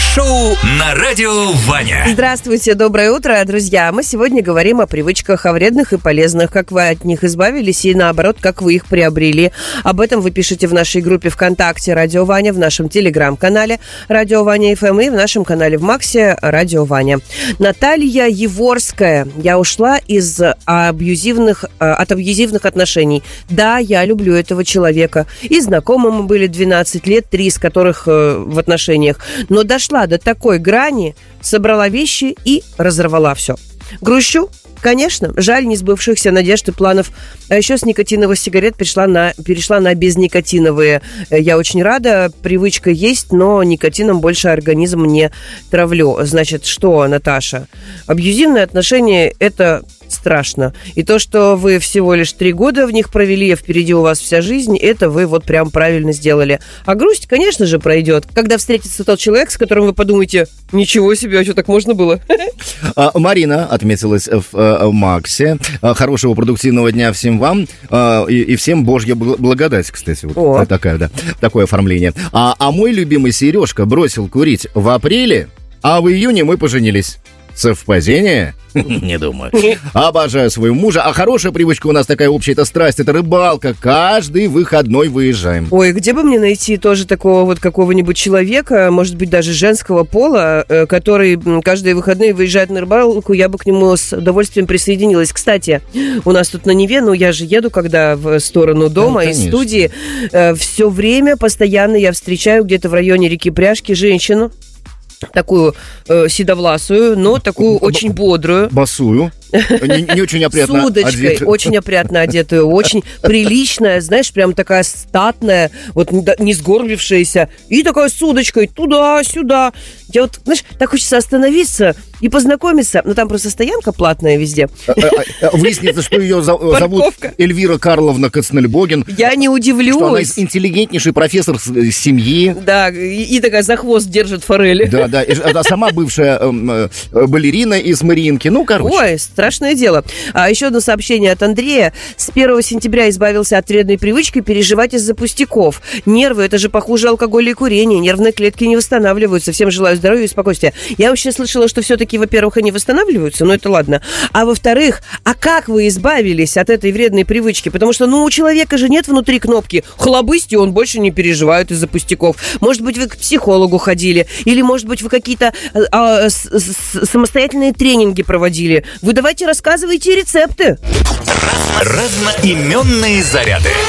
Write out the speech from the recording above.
Шоу на Радио Ваня. Здравствуйте, доброе утро, друзья. Мы сегодня говорим о привычках, о вредных и полезных, как вы от них избавились и, наоборот, как вы их приобрели. Об этом вы пишете в нашей группе ВКонтакте «Радио Ваня», в нашем телеграм-канале «Радио Ваня ФМ» и в нашем канале в Максе «Радио Ваня». Наталья Еворская. Я ушла от абьюзивных отношений. Да, я люблю этого человека. И знакомы мы были 12 лет, 3 из которых в отношениях. Но дошла до такой грани, собрала вещи и разорвала все. Грущу? Конечно, жаль несбывшихся надежд и планов. А еще с никотиновых сигарет перешла на безникотиновые. Я очень рада, привычка есть, но никотином больше организм не травлю. Значит, что, Наташа? Абьюзивные отношения – это страшно. И то, что вы всего лишь 3 года в них провели, а впереди у вас вся жизнь, это вы вот прям правильно сделали. А грусть, конечно же, пройдет. Когда встретится тот человек, с которым вы подумаете, ничего себе, а что так можно было? Марина отметилась в Максе. Хорошего продуктивного дня всем вам. И всем Божья благодать, кстати. Вот такое оформление. А мой любимый Сережка бросил курить в апреле, а в июне мы поженились. Совпадение? Не думаю. Обожаю своего мужа. А хорошая привычка у нас такая общая, это страсть, это рыбалка. Каждый выходной выезжаем. Ой, где бы мне найти тоже такого вот какого-нибудь человека, может быть, даже женского пола, который каждые выходные выезжает на рыбалку, я бы к нему с удовольствием присоединилась. Кстати, у нас тут на Неве, я же еду, когда в сторону дома, из студии, все время, постоянно я встречаю где-то в районе реки Пряжки женщину, такую седовласую, но такую очень бодрую. Босую. Не очень опрятно с удочкой, одетую. Очень опрятно одетую, очень приличная, знаешь, прям такая статная, вот не сгорбившаяся, и такая с удочкой туда-сюда. Я вот, знаешь, так хочется остановиться и познакомиться, но там просто стоянка платная везде. Выяснится, что ее зовут Эльвира Карловна Кацнельбоген. Я не удивлюсь. Что она интеллигентнейший профессор семьи. Да, и такая за хвост держит форели. Да, она сама бывшая балерина из Мариинки. Ой, страшное дело. А еще одно сообщение от Андрея. С 1 сентября избавился от вредной привычки переживать из-за пустяков. Нервы, это же похуже алкоголя и курения. Нервные клетки не восстанавливаются. Всем желаю здоровья и спокойствия. Я вообще слышала, что все-таки, во-первых, они восстанавливаются, но это ладно. А во-вторых, как вы избавились от этой вредной привычки? Потому что, у человека же нет внутри кнопки «хлобысть», и он больше не переживает из-за пустяков. Может быть, вы к психологу ходили, или, может быть, вы какие-то самостоятельные тренинги проводили. Вы давайте рассказывайте рецепты. Разноименные заряды.